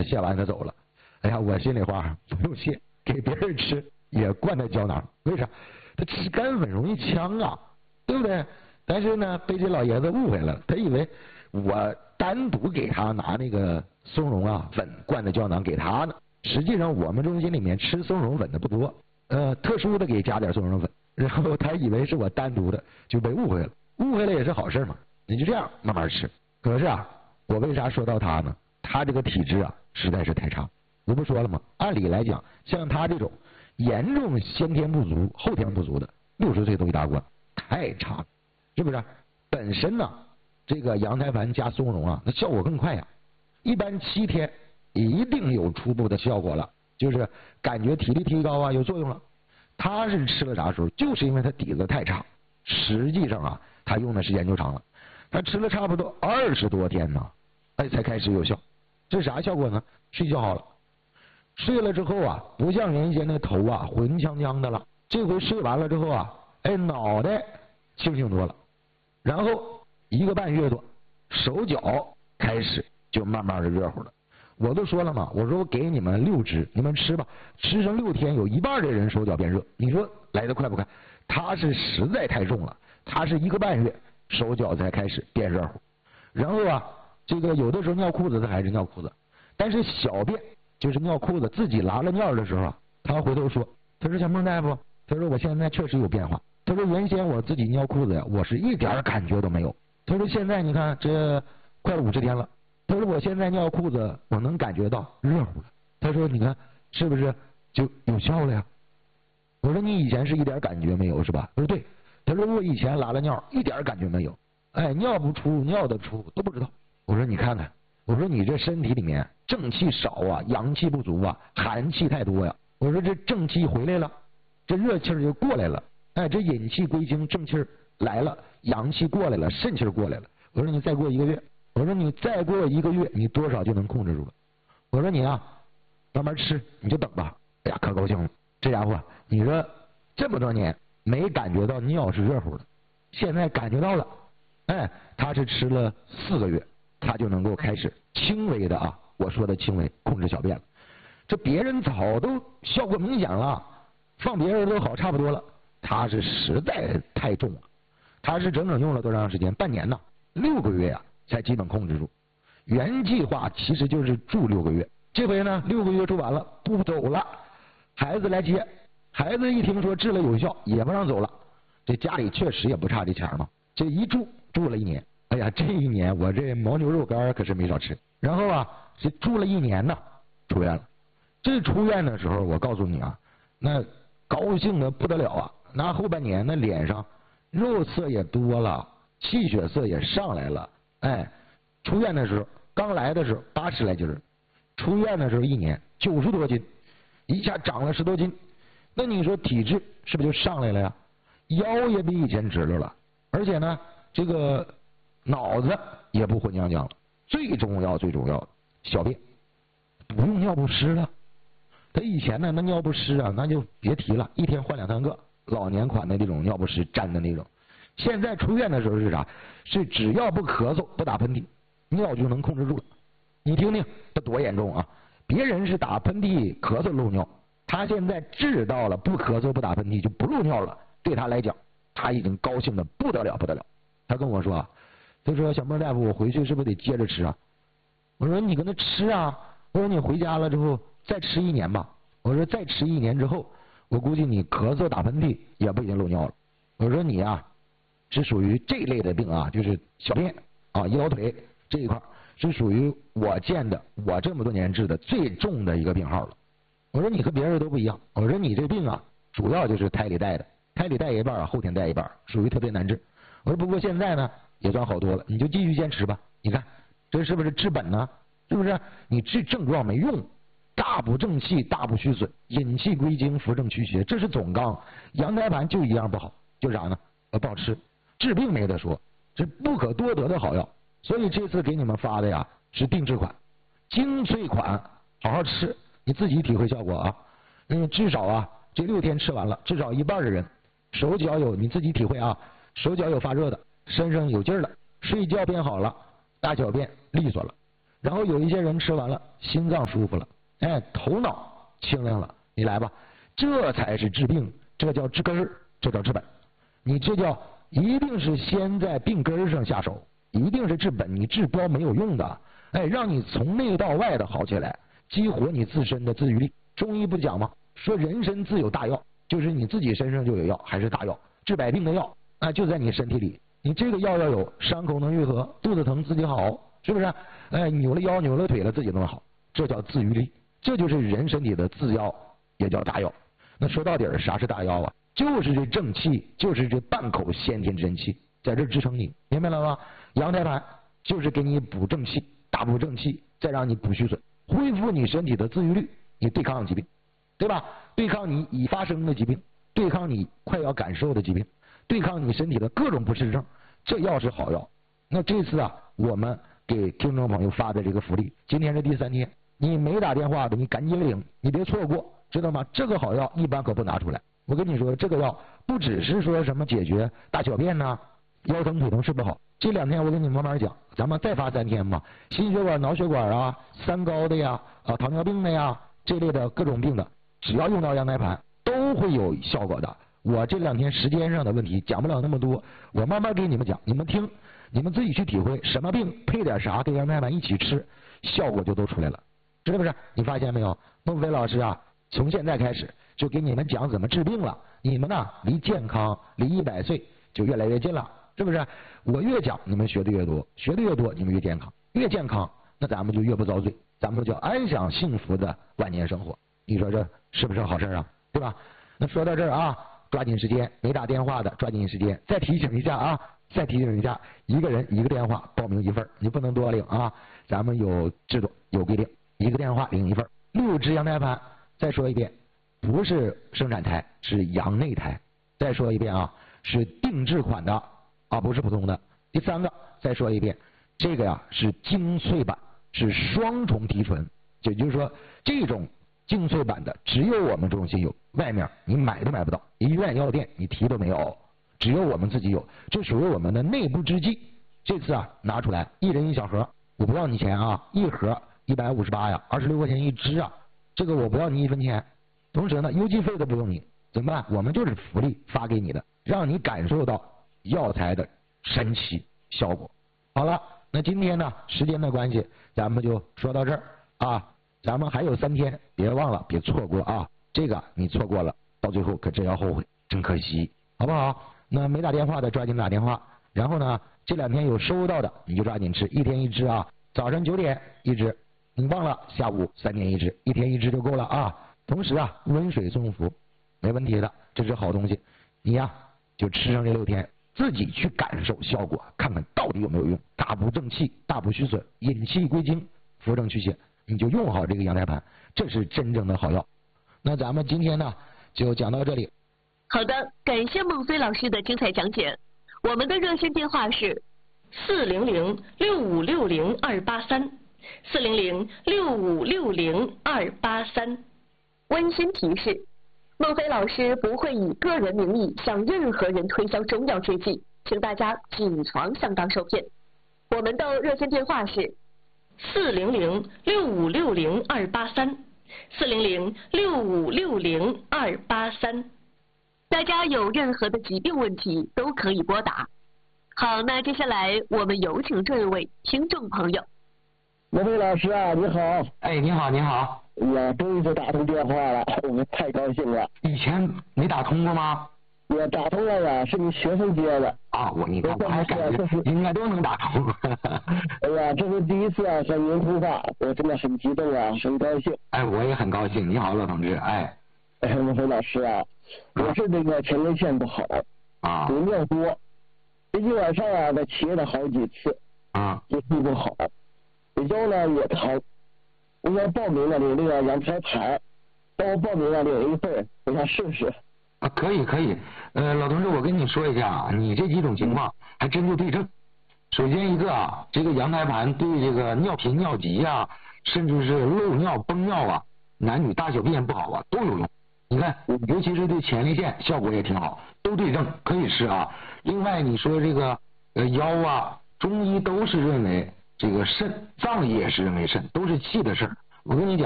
谢完他走了。哎呀，我心里话不用谢，给别人吃也灌他胶囊，为啥？他吃干粉容易呛啊，对不对？但是呢，被这老爷子误会了，他以为我单独给他拿那个松茸啊粉灌的胶囊给他呢。实际上我们中心里面吃松茸粉的不多，特殊的给加点松茸粉，然后他以为是我单独的，就被误会了。误会了也是好事嘛，你就这样慢慢吃。可是啊，我为啥说到他呢？他这个体质啊实在是太差。我不说了吗？按理来讲，像他这种严重先天不足、后天不足的，60岁都一大关，太差了，是不是？本身呢，这个羊胎盘加松茸啊，那效果更快呀。一般7天一定有初步的效果了，就是感觉体力提高啊，有作用了。他是吃了啥时候？就是因为他底子太差，实际上啊，他用的时间就长了，他吃了差不多20多天呢，哎，才开始有效。这啥效果呢？睡觉好了。睡了之后啊，不像原先那头啊浑呛呛的了，这回睡完了之后啊，哎，脑袋清醒多了，然后1个半月多，手脚开始就慢慢的热乎了。我都说了嘛，我说我给你们6支，你们吃吧，吃上6天，有1半的人手脚变热，你说来得快不快？他是实在太重了，他是1个半月手脚才开始变热乎，然后啊，这个有的时候尿裤子他还是尿裤子，但是小便就是尿裤子自己拉了尿的时候啊，他回头说，他说小孟大夫，他说我现在确实有变化，他说原先我自己尿裤子呀，我是一点感觉都没有，他说现在你看这快50天了，他说我现在尿裤子我能感觉到热乎了，他说你看是不是就有效了呀？我说你以前是一点感觉没有是吧？他说对，他说我以前拉了尿一点感觉没有，哎，尿不出尿得出都不知道。我说你看看，我说你这身体里面正气少啊，阳气不足啊，寒气太多呀。我说这正气回来了，这热气就过来了，哎，这引气归经，正气来了，阳气过来了，肾气过来了。我说你再过1个月，我说你再过1个月，你多少就能控制住了。我说你啊，慢慢吃，你就等吧。哎呀，可高兴了，这家伙，你说这么多年没感觉到尿是热乎的，现在感觉到了，哎，他是吃了4个月。他就能够开始轻微的啊，我说的轻微控制小便了。这别人早都效果明显了，放别人都好差不多了，他是实在太重了。他是整整用了多长时间？半年呢，6个月呀，才基本控制住。原计划其实就是住6个月，这回呢6个月住完了不走了，孩子来接，孩子一听说治了有效，也不让走了。这家里确实也不差这钱嘛，这一住了1年。哎呀，这1年我这牦牛肉干可是没少吃。然后啊，这住了1年呢，出院了。这出院的时候，我告诉你啊，那高兴的不得了啊！那后半年那脸上肉色也多了，气血色也上来了。哎，出院的时候，刚来的时候80来斤，出院的时候1年90多斤，一下长了10多斤。那你说体质是不是就上来了呀？腰也比以前直溜了，而且呢，这个脑子也不混浆浆了。最重要的，小便不用尿不湿了。他以前呢，那尿不湿啊，那就别提了，一天换2、3个，老年款的这种尿不湿粘的那种。现在出院的时候是啥？是只要不咳嗽、不打喷嚏，尿就能控制住了。你听听，这多严重啊！别人是打喷嚏、咳嗽漏尿，他现在治到了不咳嗽、不打喷嚏就不漏尿了。对他来讲，他已经高兴的不得了。他跟我说啊，他说小孟大夫，我回去是不是得接着吃啊？我说你跟他吃啊，我说你回家了之后再吃1年吧。我说再吃1年之后，我估计你咳嗽打喷嚏也不一定漏尿了。我说你啊，是属于这类的病啊，就是小便啊、腰腿这一块是属于我见的我这么多年治的最重的一个病号了。我说你和别人都不一样，我说你这病啊，主要就是胎里带的，胎里带一半啊，后天带一半，属于特别难治。我说不过现在呢也算好多了，你就继续坚持吧。你看这是不是治本呢？是不是？你治症状没用，大补正气，大补虚损，引气归经，扶正驱邪，这是总纲。羊胎盘就一样不好，就啥呢？不好吃。治病没得说，这不可多得的好药。所以这次给你们发的呀是定制款，精粹款，好好吃，你自己体会效果啊。至少啊这6天吃完了，至少1半的人手脚有，你自己体会啊，手脚有发热的，身上有劲儿了，睡觉变好了，大小便利索了。 然后有一些人吃完了，心脏舒服了，哎，头脑清亮了，你来吧，这才是治病，这叫治根儿，这叫治本。你这叫一定是先在病根儿上下手，一定是治本，你治标没有用的，哎，让你从内到外的好起来，激活你自身的自愈力。中医不讲吗？说人身自有大药，就是你自己身上就有药，还是大药，治百病的药啊，就在你身体里。你这个药要有，伤口能愈合，肚子疼自己好，是不是？哎，扭了腰扭了腿了自己能好，这叫自愈力，这就是人身体的自药，也叫大药。那说到底儿，啥是大药啊？就是这正气，就是这半口先天真气在这支撑你，明白了吗？阳台盘就是给你补正气，大补正气，再让你补虚损，恢复你身体的自愈力，你对抗疾病，对吧？对抗你已发生的疾病，对抗你快要感受的疾病，对抗你身体的各种不适症，这药是好药。那这次啊，我们给听众朋友发的这个福利，今天是第3天，你没打电话的，你赶紧领，你别错过，知道吗？这个好药一般可不拿出来。我跟你说，这个药不只是说什么解决大小便呐、腰疼腿疼睡不好，这2天我给你慢慢讲，咱们再发3天嘛，心血管、脑血管啊、三高的呀、糖尿病的呀，这类的各种病的，只要用到羊胎盘都会有效果的。我这2天时间上的问题讲不了那么多，我慢慢给你们讲，你们听，你们自己去体会，什么病配点啥跟羊胎盘一起吃，效果就都出来了，是不是？你发现没有？孟非老师啊，从现在开始就给你们讲怎么治病了，你们呢离健康离100岁就越来越近了，是不是？我越讲你们学的越多，学的越多你们越健康，越健康那咱们就越不遭罪，咱们就安享幸福的晚年生活。你说这是不是好事啊？对吧？那说到这儿啊，抓紧时间，没打电话的抓紧时间。再提醒一下啊，再提醒一下，一个人1个电话报名1份，你不能多领啊，咱们有制度有规定，1个电话领1份，6支羊胎盘。再说一遍，不是生产胎，是羊内胎。再说一遍啊，是定制款的啊，不是普通的。第3个，再说一遍，这个呀是精粹版，是双重提纯，也就是说这种精粹版的只有我们中心有，外面你买都买不到，医院药店你提都没有，只有我们自己有，这属于我们的内部之技。这次啊拿出来，1人1小盒，我不要你钱啊，1盒158呀，26块钱1支啊，这个我不要你1分钱，同时呢邮寄费都不用你，怎么办？我们就是福利发给你的，让你感受到药材的神奇效果。好了，那今天呢时间的关系，咱们就说到这儿啊，咱们还有3天，别忘了，别错过啊！这个你错过了，到最后可真要后悔，真可惜，好不好？那没打电话的抓紧打电话，然后呢，这2天有收到的你就抓紧吃，1天1支啊，早上9点1支，你忘了下午3点1支，1天1支就够了啊。同时啊，温水送服，没问题的，这是好东西，你呀就吃上这6天，自己去感受效果，看看到底有没有用，大补正气，大补虚损，引气归经，扶正祛邪。你就用好这个羊胎盘，这是真正的好药。那咱们今天呢就讲到这里。 好的，感谢孟非老师的精彩讲解。我们的热线电话是400-6560-283，400-6560-283。温馨提示：孟非老师不会以个人名义向任何人推销中药制剂，请大家谨防上当受骗。我们的热线电话是400-6560-283，400-6560-283。大家有任何的疾病问题都可以拨打。好，那接下来我们有请这位听众朋友。 孟非老师啊，你好。 哎，你好，你好。 我终于就打通电话了，我们太高兴了。 以前没打通过吗？ 我打通了呀，是你学生接的。 啊，你看我还感觉应该都能打通。 哎呀，这是第一次啊向您通话，我真的很激动啊，很高兴。 哎，我也很高兴。你好，老同志。哎， 孟非老师啊，我是这个前列腺不好啊，有尿多，一晚上啊得起了好几次啊，就睡不好，腰呢也疼。我要报名了领这个羊胎盘，帮我报名了领1份，我想试试。 啊，可以。老同志，我跟你说一下啊，你这几种情况还真就对症。首先一个啊，这个羊胎盘对这个尿频尿急啊，甚至是漏尿崩尿啊，男女大小便不好啊都有用。你看，尤其是对前列腺效果也挺好，都对症，可以试啊。另外你说这个腰啊，中医都是认为这个肾，脏也是认为肾，都是气的事儿。我跟你讲。